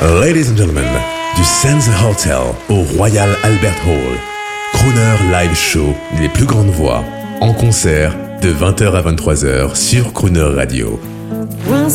Ladies and gentlemen, du Sands Hotel au Royal Albert Hall, Crooner Live Show, les plus grandes voix, en concert de 20h à 23h sur Crooner Radio.